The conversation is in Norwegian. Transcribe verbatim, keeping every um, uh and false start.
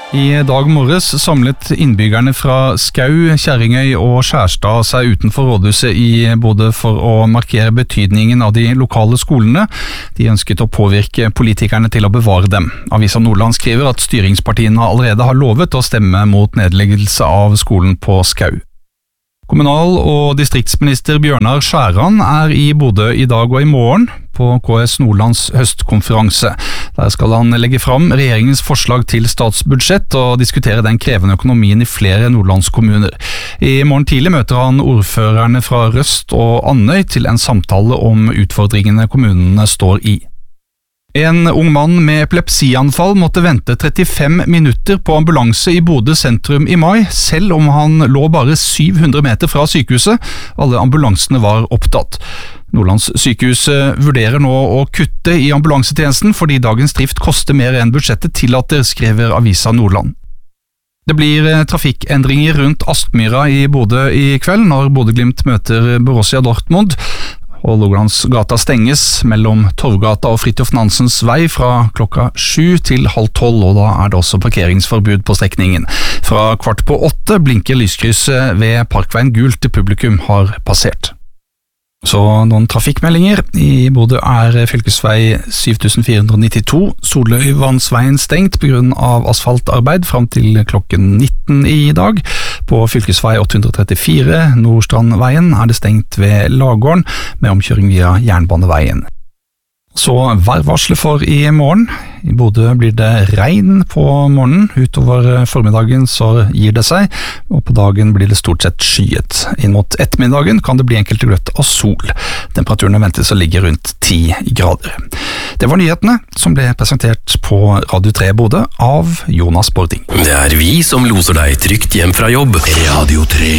I dag morges samlet innbyggerne fra Skau, Kjerringøy og Skjærstad seg utenfor rådhuset i Bodø for å markere betydningen av de lokale skolene. De ønsket å påvirke politikerne til å bevare dem. Avisa Nordland skriver at styringspartiene allerede har lovet å stemme mot nedleggelse av skolen på Skau. Kommunal- og distriktsminister Bjørnar Skjæran er i Bodø i dag og i morgen på K S Nordlands høstkonferanse. Der skal han legge fram regjeringens forslag til statsbudsjett og diskutere den krevende økonomien i flere nordlandskommuner. I morgen tidlig møter han ordførerne fra Røst og Andøy til en samtale om utfordringene kommunene står i. En ung mann med epilepsianfall måtte vente trettifem minutter på ambulanse i Bodø sentrum i mai, selv om han lå bare syv hundre meter fra sykehuset. Alle ambulansene var opptatt. Nordlands sykehus vurderer nå å kutte i ambulansetjenesten fordi dagens drift koster mer enn budsjettet tillater, skriver avisa Nordland. Det blir trafikkendringer rundt Aspmyra i Bodø i kveld når Bodø-Glimt møter Borussia Dortmund. Hålogalandsgata stenges mellom Torvgata og Fridtjof Nansens vei fra klokka sju til halv tolv, og da er det også parkeringsforbud på strekningen. Fra kvart på åtte blinker lyskrysset ved Parkveien gult til publikum har passert. Så noen trafikkmeldinger. I Bodø er fylkesvei syv fire ni to Soløyvannsveien stengt på grunn av asfaltarbeid fram til klokken nitten i dag. På fylkesvei åtte trettifire Nordstrandveien er det stengt ved Lagården med omkjøring via Jernbaneveien. Så værvarsler for i morgen. I Bodø blir det regn på morgenen. Utover formiddagen så gir det seg, og på dagen blir det stort sett skyet. Inn mot ettermiddagen kan det bli enkelte gløtt av sol. Temperaturene ventes å ligge rundt ti grader. Det var nyhetene som ble presentert på Radio tre Bodø av Jonas Bording. Det er vi som loser deg trygt hjem fra jobb. Radio tre.